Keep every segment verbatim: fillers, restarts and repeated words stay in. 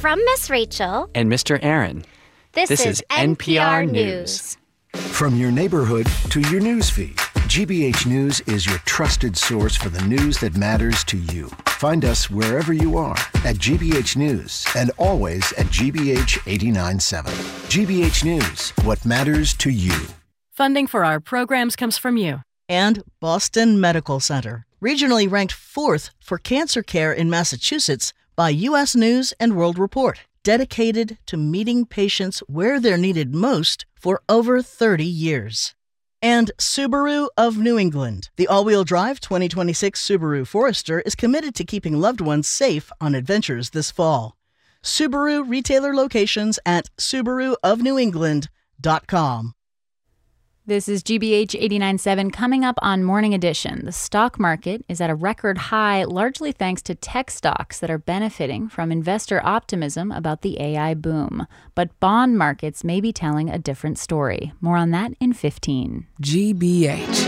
From Miss Rachel and Mister Aaron, this, this is, is N P R N P R News. From your neighborhood to your newsfeed, G B H News is your trusted source for the news that matters to you. Find us wherever you are at G B H News and always at G B H eighty-nine point seven. G B H News, what matters to you. Funding for our programs comes from you. And Boston Medical Center, regionally ranked fourth for cancer care in Massachusetts by U S News and World Report, dedicated to meeting patients where they're needed most for over thirty years. And Subaru of New England. The all-wheel drive twenty twenty-six Subaru Forester is committed to keeping loved ones safe on adventures this fall. Subaru retailer locations at subaru of new england dot com. This is G B H eighty-nine point seven. Coming up on Morning Edition, the stock market is at a record high, largely thanks to tech stocks that are benefiting from investor optimism about the A I boom. But bond markets may be telling a different story. More on that in fifteen. G B H.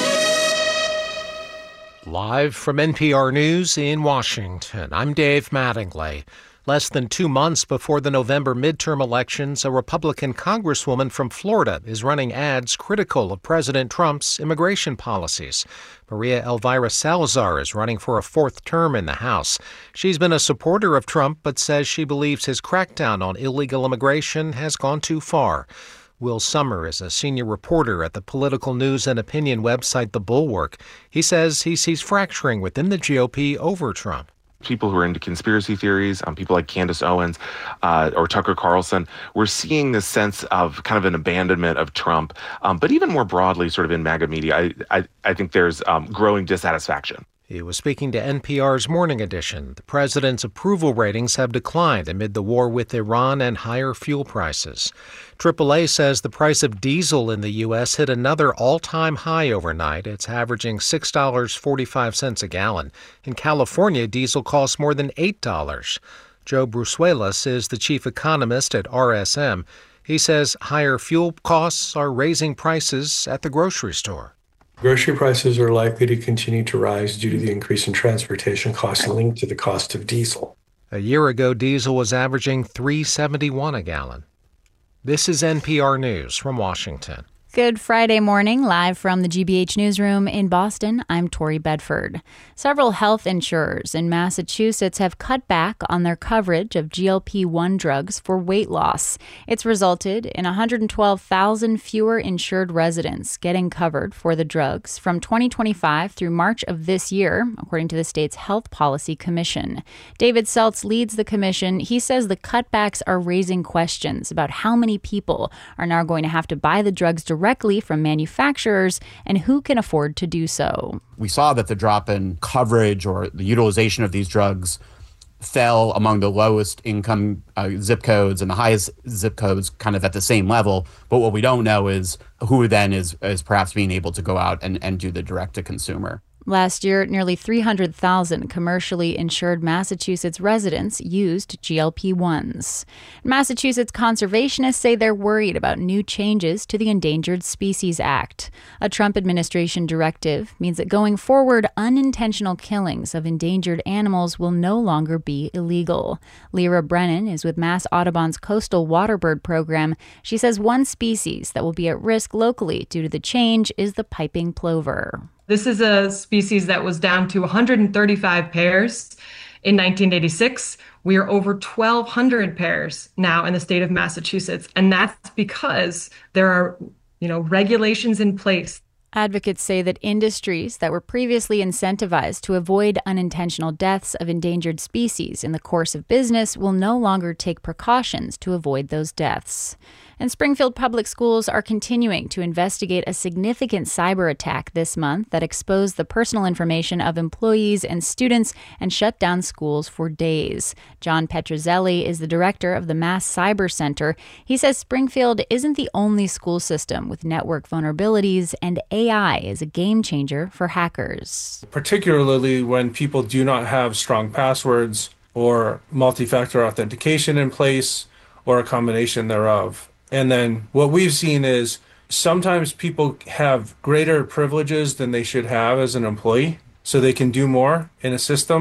Live from N P R News in Washington, I'm Dave Mattingly. Less than two months before the November midterm elections, a Republican congresswoman from Florida is running ads critical of President Trump's immigration policies. Maria Elvira Salazar is running for a fourth term in the House. She's been a supporter of Trump, but says she believes his crackdown on illegal immigration has gone too far. Will Sommer is a senior reporter at the political news and opinion website The Bulwark. He says he sees fracturing within the G O P over Trump. People who are into conspiracy theories, um, people like Candace Owens uh, or Tucker Carlson, we're seeing this sense of kind of an abandonment of Trump. Um, but even more broadly, sort of in MAGA media, I, I, I think there's um, growing dissatisfaction. He was speaking to N P R's Morning Edition. The president's approval ratings have declined amid the war with Iran and higher fuel prices. triple A says the price of diesel in the U S hit another all-time high overnight. It's averaging six dollars and forty-five cents a gallon. In California, diesel costs more than eight dollars. Joe Brusuelas is the chief economist at R S M. He says higher fuel costs are raising prices at the grocery store. Grocery prices are likely to continue to rise due to the increase in transportation costs linked to the cost of diesel. A year ago, diesel was averaging three dollars and seventy-one cents a gallon. This is N P R News from Washington. Good Friday morning, live from the G B H newsroom in Boston. I'm Tori Bedford. Several health insurers in Massachusetts have cut back on their coverage of G L P one drugs for weight loss. It's resulted in one hundred twelve thousand fewer insured residents getting covered for the drugs from twenty twenty-five through March of this year, according to the state's Health Policy Commission. David Seltz leads the commission. He says the cutbacks are raising questions about how many people are now going to have to buy the drugs directly directly from manufacturers and who can afford to do so. We saw that the drop in coverage or the utilization of these drugs fell among the lowest income uh, zip codes and the highest zip codes kind of at the same level. But what we don't know is who then is, is perhaps being able to go out and, and do the direct to consumer. Last year, nearly three hundred thousand commercially insured Massachusetts residents used G L P ones. Massachusetts conservationists say they're worried about new changes to the Endangered Species Act. A Trump administration directive means that going forward, unintentional killings of endangered animals will no longer be illegal. Lyra Brennan is with Mass Audubon's Coastal Waterbird Program. She says one species that will be at risk locally due to the change is the piping plover. This is a species that was down to one hundred thirty-five pairs in nineteen eighty-six. We are over twelve hundred pairs now in the state of Massachusetts, and that's because there are, you know, regulations in place. Advocates say that industries that were previously incentivized to avoid unintentional deaths of endangered species in the course of business will no longer take precautions to avoid those deaths. And Springfield Public Schools are continuing to investigate a significant cyber attack this month that exposed the personal information of employees and students and shut down schools for days. John Petrozelli is the director of the Mass Cyber Center. He says Springfield isn't the only school system with network vulnerabilities, and A I is a game changer for hackers. Particularly when people do not have strong passwords or multi-factor authentication in place or a combination thereof. And then what we've seen is sometimes people have greater privileges than they should have as an employee, so they can do more in a system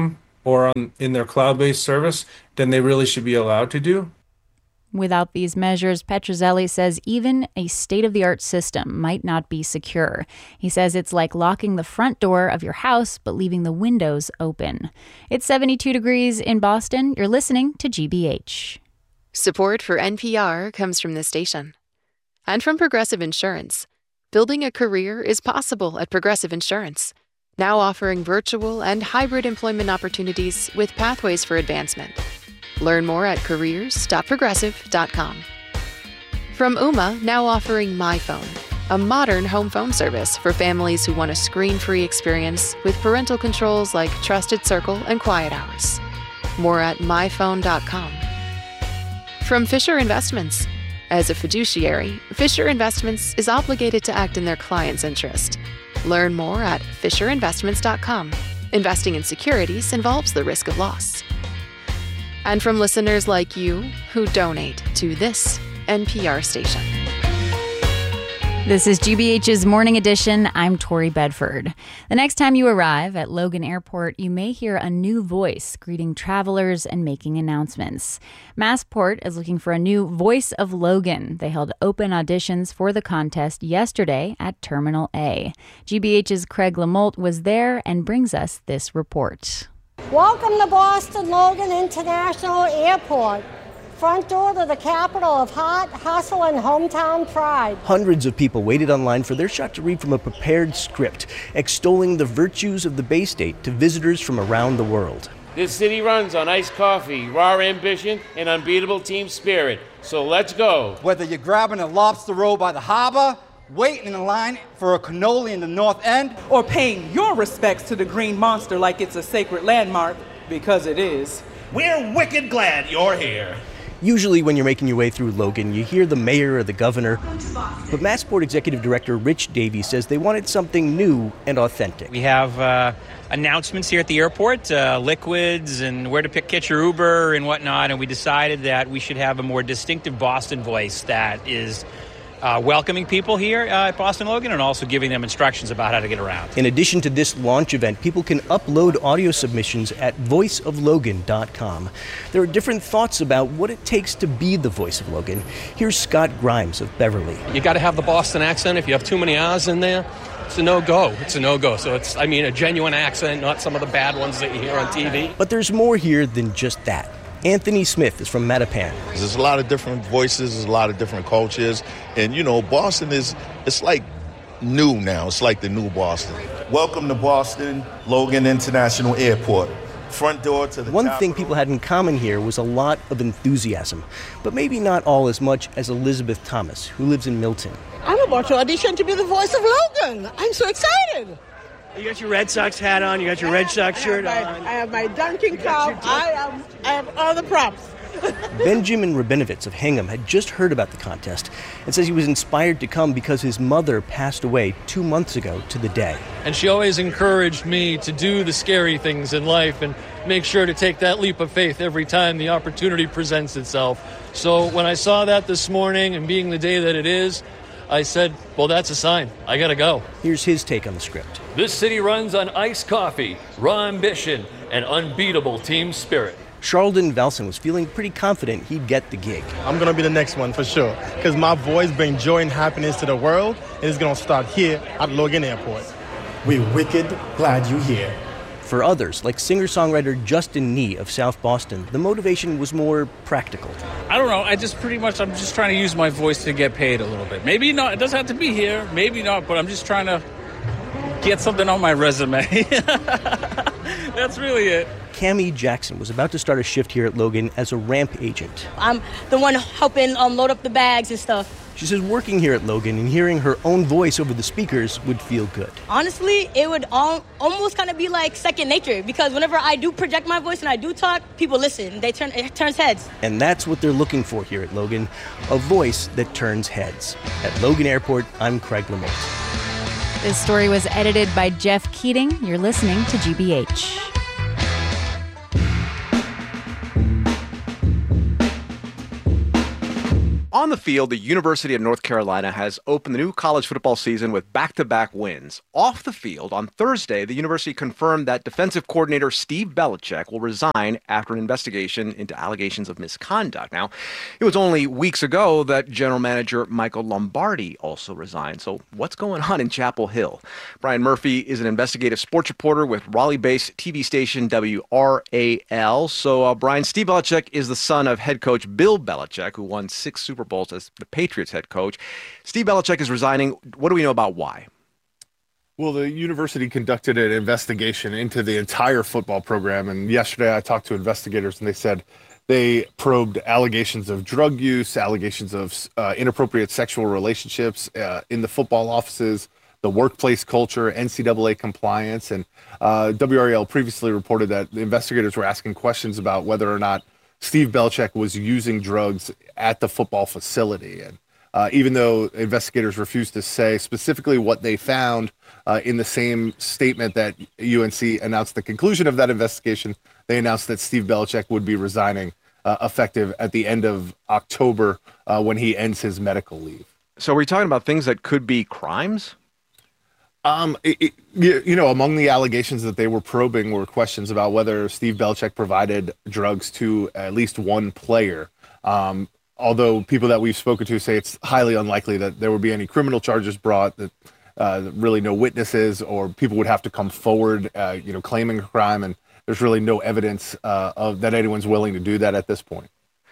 or on, in their cloud-based service, then they really should be allowed to do. Without these measures, Petrozelli says even a state-of-the-art system might not be secure. He says it's like locking the front door of your house but leaving the windows open. It's seventy-two degrees in Boston. You're listening to G B H. Support for N P R comes from this station and from Progressive Insurance. Building a career is possible at Progressive Insurance, now offering virtual and hybrid employment opportunities with pathways for advancement. Learn more at careers dot progressive dot com. From Ooma, now offering MyPhone, a modern home phone service for families who want a screen-free experience with parental controls like Trusted Circle and Quiet Hours. More at my phone dot com. From Fisher Investments. As a fiduciary, Fisher Investments is obligated to act in their client's interest. Learn more at fisher investments dot com. Investing in securities involves the risk of loss. And from listeners like you who donate to this N P R station. This is G B H's Morning Edition. I'm Tori Bedford. The next time you arrive at Logan Airport, you may hear a new voice greeting travelers and making announcements. Massport is looking for a new Voice of Logan. They held open auditions for the contest yesterday at Terminal A. G B H's Craig Lamolt was there and brings us this report. Welcome to Boston Logan International Airport. Front door to the capital of heart, hustle, and hometown pride. Hundreds of people waited online for their shot to read from a prepared script, extolling the virtues of the Bay State to visitors from around the world. This city runs on iced coffee, raw ambition, and unbeatable team spirit. So let's go. Whether you're grabbing a lobster roll by the harbor, waiting in a line for a cannoli in the North End, or paying your respects to the Green Monster like it's a sacred landmark, because it is. We're wicked glad you're here. Usually when you're making your way through Logan, you hear the mayor or the governor, but Massport Executive Director Rich Davies says they wanted something new and authentic. We have uh, announcements here at the airport, uh, liquids and where to pick, catch your Uber and whatnot, and we decided that we should have a more distinctive Boston voice that is Uh, welcoming people here uh, at Boston Logan and also giving them instructions about how to get around. In addition to this launch event, people can upload audio submissions at voice of logan dot com. There are different thoughts about what it takes to be the voice of Logan. Here's Scott Grimes of Beverly. You got to have the Boston accent. If you have too many R's in there, it's a no-go. It's a no-go. So it's, I mean, a genuine accent, not some of the bad ones that you hear on T V. But there's more here than just that. Anthony Smith is from Mattapan. There's a lot of different voices, there's a lot of different cultures, and you know, Boston is, it's like new now. It's like the new Boston. Welcome to Boston Logan International Airport. Front door to the One top thing people had in common here was a lot of enthusiasm, but maybe not all as much as Elizabeth Thomas, who lives in Milton. I'm about to audition to be the voice of Logan. I'm so excited. You got your Red Sox hat on. You got your Red Sox shirt I on. I have my Dunkin' cup. I am. I have all the props. Benjamin Rabinovitz of Hingham had just heard about the contest and says he was inspired to come because his mother passed away two months ago to the day. And she always encouraged me to do the scary things in life and make sure to take that leap of faith every time the opportunity presents itself. So when I saw that this morning and being the day that it is, I said, well, that's a sign. I gotta go. Here's his take on the script. This city runs on iced coffee, raw ambition, and unbeatable team spirit. Charlton Velson was feeling pretty confident he'd get the gig. I'm going to be the next one for sure, because my voice brings joy and happiness to the world, and it's going to start here at Logan Airport. We're wicked glad you're here. For others, like singer-songwriter Justin Nee of South Boston, the motivation was more practical. I don't know. I just pretty much, I'm just trying to use my voice to get paid a little bit. Maybe not. It doesn't have to be here. Maybe not. But I'm just trying to get something on my resume. That's really it. Cammie Jackson was about to start a shift here at Logan as a ramp agent. I'm the one helping um, load up the bags and stuff. She says working here at Logan and hearing her own voice over the speakers would feel good. Honestly, it would all, almost kind of be like second nature, because whenever I do project my voice and I do talk, people listen. They turn it turns heads. And that's what they're looking for here at Logan, a voice that turns heads. At Logan Airport, I'm Craig Lamolt. This story was edited by Jeff Keating. You're listening to G B H. On the field, the University of North Carolina has opened the new college football season with back-to-back wins. Off the field, on Thursday, the university confirmed that defensive coordinator Steve Belichick will resign after an investigation into allegations of misconduct. Now, it was only weeks ago that general manager Michael Lombardi also resigned. So what's going on in Chapel Hill? Brian Murphy is an investigative sports reporter with Raleigh-based T V station W R A L. So, uh, Brian, Steve Belichick is the son of head coach Bill Belichick, who won six Super Bowls as the Patriots head coach. Steve Belichick is resigning. What do we know about why? Well, the university conducted an investigation into the entire football program. And yesterday I talked to investigators and they said they probed allegations of drug use, allegations of uh, inappropriate sexual relationships uh, in the football offices, the workplace culture, N C double A compliance. And uh, W R A L previously reported that the investigators were asking questions about whether or not Steve Belichick was using drugs at the football facility. And uh, even though investigators refused to say specifically what they found uh, in the same statement that U N C announced the conclusion of that investigation, they announced that Steve Belichick would be resigning uh, effective at the end of October uh, when he ends his medical leave. So are we talking about things that could be crimes? Um, it, it, you, you know, among the allegations that they were probing were questions about whether Steve Belichick provided drugs to at least one player. Um, although people that we've spoken to say it's highly unlikely that there would be any criminal charges brought, that uh, really no witnesses or people would have to come forward, uh, you know, claiming a crime. And there's really no evidence uh, of that anyone's willing to do that at this point.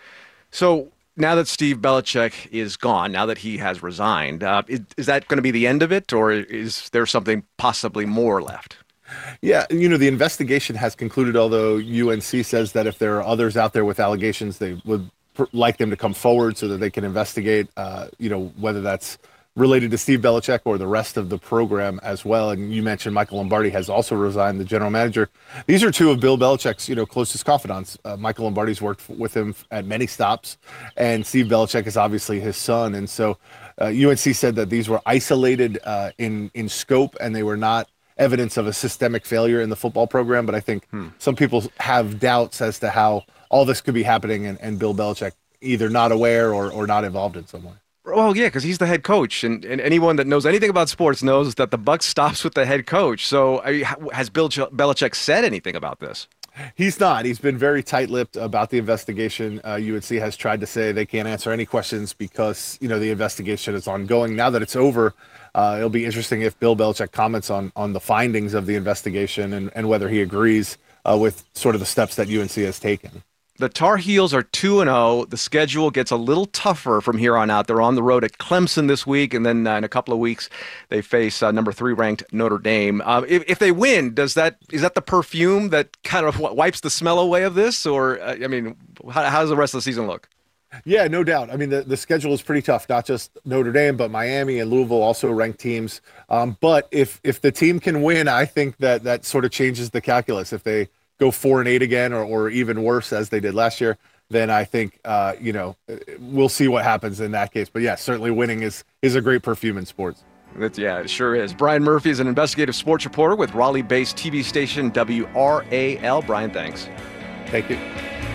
So now that Steve Belichick is gone, now that he has resigned, uh, is, is that going to be the end of it, or is there something possibly more left? Yeah, you know, the investigation has concluded, although U N C says that if there are others out there with allegations, they would pr- like them to come forward so that they can investigate, uh, you know, whether that's related to Steve Belichick or the rest of the program as well. And you mentioned Michael Lombardi has also resigned, the general manager. These are two of Bill Belichick's, you know, closest confidants. Uh, Michael Lombardi's worked with him at many stops, and Steve Belichick is obviously his son. And so uh, U N C said that these were isolated uh, in, in scope, and they were not evidence of a systemic failure in the football program. But I think hmm. some people have doubts as to how all this could be happening, and, and Bill Belichick either not aware or, or not involved in some way. Well, yeah, because he's the head coach, and, and anyone that knows anything about sports knows that the buck stops with the head coach. So I mean, has Bill Belichick said anything about this? He's not. He's been very tight-lipped about the investigation. Uh, U N C has tried to say they can't answer any questions because, you know, the investigation is ongoing. Now that it's over, uh, it'll be interesting if Bill Belichick comments on on the findings of the investigation and, and whether he agrees uh, with sort of the steps that U N C has taken. The Tar Heels are two and oh. The schedule gets a little tougher from here on out. They're on the road at Clemson this week, and then uh, in a couple of weeks they face uh, number three ranked Notre Dame. Uh, if, if they win, does that is that the perfume that kind of wipes the smell away of this? Or, uh, I mean, how, how does the rest of the season look? Yeah, no doubt. I mean, the, the schedule is pretty tough, not just Notre Dame, but Miami and Louisville also ranked teams. Um, but if if the team can win, I think that that sort of changes the calculus. If they go four and eight again, or, or even worse as they did last year, then I think, uh, you know, we'll see what happens in that case. But yeah, certainly winning is, is a great perfume in sports. That's, yeah, it sure is. Brian Murphy is an investigative sports reporter with Raleigh-based T V station W R A L. Brian, thanks. Thank you.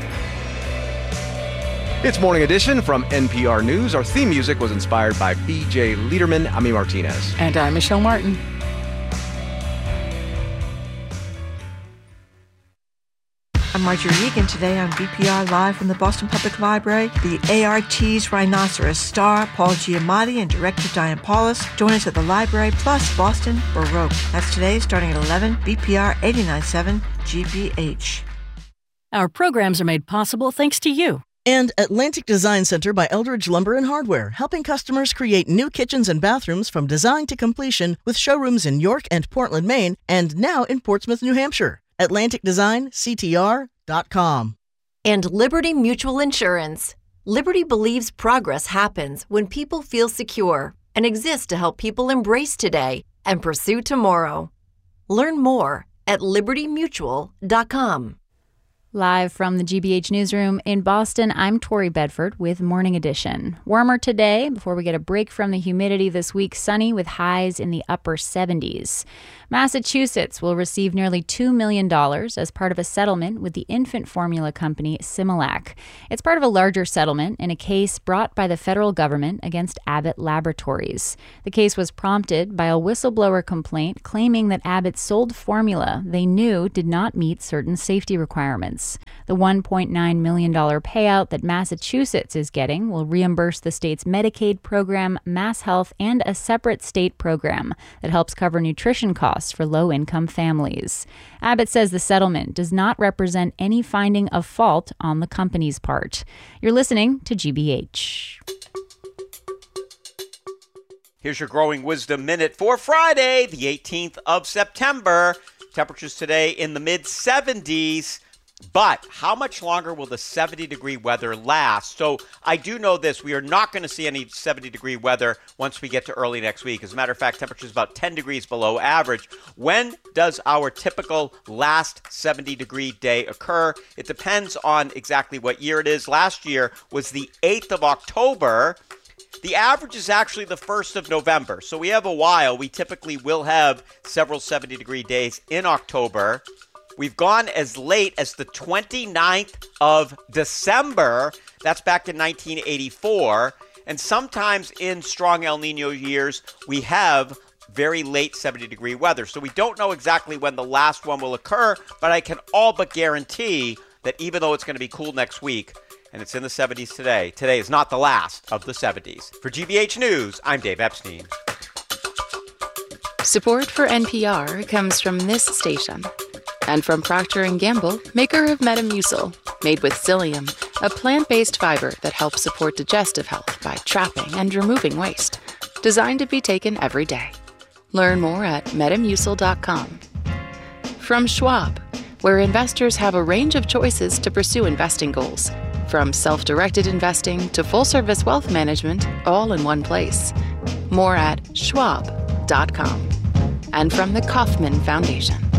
It's Morning Edition from N P R News. Our theme music was inspired by B J Liederman. I'm E. Martinez. And I'm Michelle Martin. I'm Marjorie Egan. Today on B P R Live from the Boston Public Library. The A R T's Rhinoceros star Paul Giamatti and director Diane Paulus join us at the library, plus Boston Baroque. That's today starting at eleven, B P R eighty-nine point seven G B H. Our programs are made possible thanks to you. And Atlantic Design Center by Eldridge Lumber and Hardware, helping customers create new kitchens and bathrooms from design to completion with showrooms in York and Portland, Maine, and now in Portsmouth, New Hampshire. Atlantic Design C T R dot com. And Liberty Mutual Insurance. Liberty believes progress happens when people feel secure and exists to help people embrace today and pursue tomorrow. Learn more at liberty mutual dot com. Live from the G B H Newsroom in Boston, I'm Tori Bedford with Morning Edition. Warmer today before we get a break from the humidity this week. Sunny with highs in the upper seventies. Massachusetts will receive nearly two million dollars as part of a settlement with the infant formula company Similac. It's part of a larger settlement in a case brought by the federal government against Abbott Laboratories. The case was prompted by a whistleblower complaint claiming that Abbott sold formula they knew did not meet certain safety requirements. The one point nine million dollars payout that Massachusetts is getting will reimburse the state's Medicaid program, MassHealth, and a separate state program that helps cover nutrition costs for low-income families. Abbott says the settlement does not represent any finding of fault on the company's part. You're listening to G B H. Here's your Growing Wisdom Minute for Friday, the eighteenth of September. Temperatures today in the mid seventies. But how much longer will the seventy-degree weather last? So I do know this. We are not going to see any seventy-degree weather once we get to early next week. As a matter of fact, temperatures about ten degrees below average. When does our typical last seventy-degree day occur? It depends on exactly what year it is. Last year was the eighth of October. The average is actually the first of November. So we have a while. We typically will have several seventy-degree days in October. We've gone as late as the twenty-ninth of December. That's back in nineteen eighty-four. And sometimes in strong El Nino years, we have very late seventy-degree weather. So we don't know exactly when the last one will occur, but I can all but guarantee that even though it's going to be cool next week, and it's in the seventies today, today is not the last of the seventies. For G B H News, I'm Dave Epstein. Support for N P R comes from this station. And from Procter and Gamble, maker of Metamucil, made with psyllium, a plant-based fiber that helps support digestive health by trapping and removing waste. Designed to be taken every day. Learn more at metamucil dot com. From Schwab, where investors have a range of choices to pursue investing goals. From self-directed investing to full-service wealth management, all in one place. More at schwab dot com. And from the Kauffman Foundation.